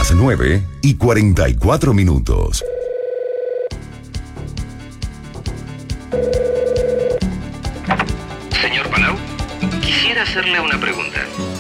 Las 9:44. Señor Palau, quisiera hacerle una pregunta.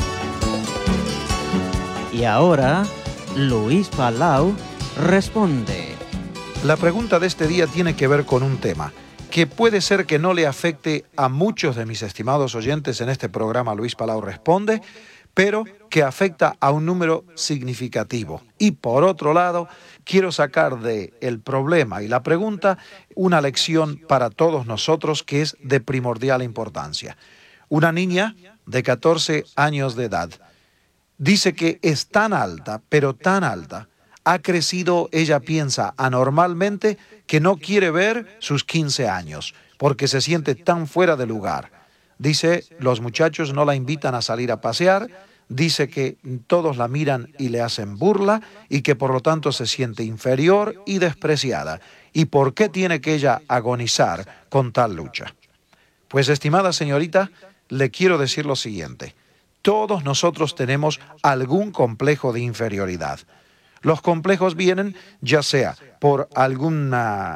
Y ahora, Luis Palau responde. La pregunta de este día tiene que ver con un tema que puede ser que no le afecte a muchos de mis estimados oyentes en este programa Luis Palau Responde, pero que afecta a un número significativo. Y por otro lado, quiero sacar del problema y la pregunta una lección para todos nosotros que es de primordial importancia. Una niña de 14 años de edad dice que es tan alta, pero tan alta, ha crecido, ella piensa, anormalmente, que no quiere ver sus 15 años, porque se siente tan fuera de lugar. Dice, los muchachos no la invitan a salir a pasear, dice que todos la miran y le hacen burla, y que por lo tanto se siente inferior y despreciada. ¿Y por qué tiene que ella agonizar con tal lucha? Pues, estimada señorita, le quiero decir lo siguiente. Todos nosotros tenemos algún complejo de inferioridad. Los complejos vienen ya sea por algún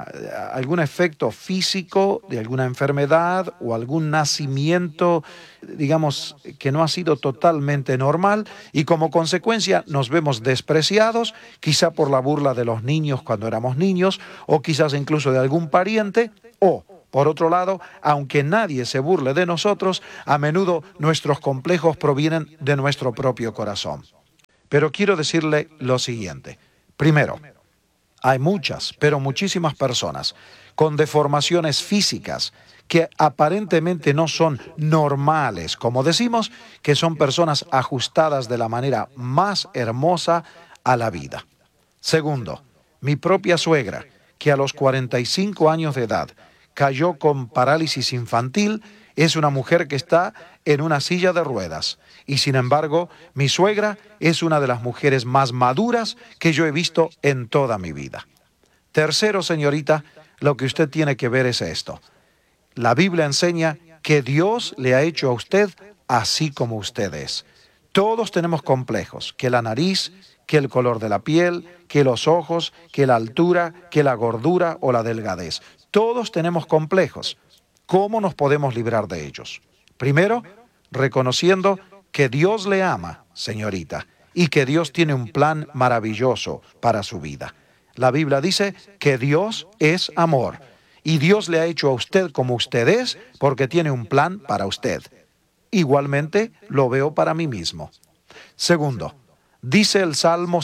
efecto físico de alguna enfermedad o algún nacimiento, digamos, que no ha sido totalmente normal y como consecuencia nos vemos despreciados, quizá por la burla de los niños cuando éramos niños o quizás incluso de algún pariente o, por otro lado, aunque nadie se burle de nosotros, a menudo nuestros complejos provienen de nuestro propio corazón. Pero quiero decirle lo siguiente. Primero, hay muchas, pero muchísimas personas con deformaciones físicas que aparentemente no son normales, como decimos, que son personas ajustadas de la manera más hermosa a la vida. Segundo, mi propia suegra, que a los 45 años de edad cayó con parálisis infantil, es una mujer que está en una silla de ruedas. Y sin embargo, mi suegra es una de las mujeres más maduras que yo he visto en toda mi vida. Tercero, señorita, lo que usted tiene que ver es esto. La Biblia enseña que Dios le ha hecho a usted así como usted es. Todos tenemos complejos, que la nariz, que el color de la piel, que los ojos, que la altura, que la gordura o la delgadez. Todos tenemos complejos. ¿Cómo nos podemos librar de ellos? Primero, reconociendo que Dios le ama, señorita, y que Dios tiene un plan maravilloso para su vida. La Biblia dice que Dios es amor, y Dios le ha hecho a usted como usted es porque tiene un plan para usted. Igualmente, lo veo para mí mismo. Segundo, dice el Salmo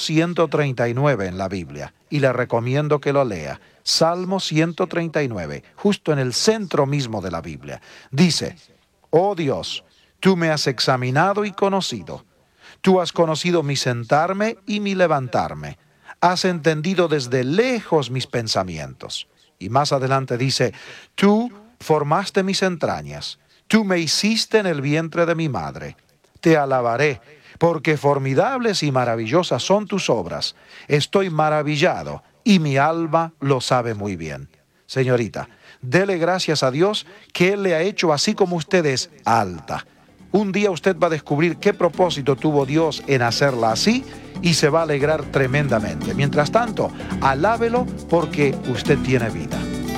139 en la Biblia, y le recomiendo que lo lea. Salmo 139, justo en el centro mismo de la Biblia. Dice, oh Dios, tú me has examinado y conocido. Tú has conocido mi sentarme y mi levantarme. Has entendido desde lejos mis pensamientos. Y más adelante dice, tú formaste mis entrañas. Tú me hiciste en el vientre de mi madre. Te alabaré, porque formidables y maravillosas son tus obras. Estoy maravillado y mi alma lo sabe muy bien. Señorita, dele gracias a Dios que Él le ha hecho así como usted es alta. Un día usted va a descubrir qué propósito tuvo Dios en hacerla así y se va a alegrar tremendamente. Mientras tanto, alábelo porque usted tiene vida.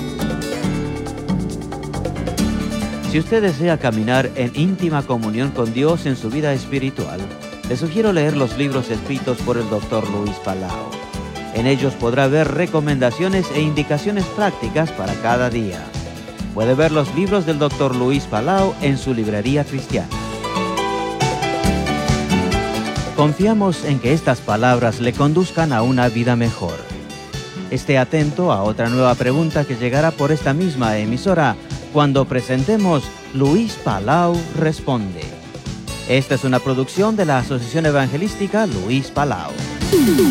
Si usted desea caminar en íntima comunión con Dios en su vida espiritual, le sugiero leer los libros escritos por el Dr. Luis Palau. En ellos podrá ver recomendaciones e indicaciones prácticas para cada día. Puede ver los libros del Dr. Luis Palau en su librería cristiana. Confiamos en que estas palabras le conduzcan a una vida mejor. Esté atento a otra nueva pregunta que llegará por esta misma emisora cuando presentemos Luis Palau Responde. Esta es una producción de la Asociación Evangelística Luis Palau.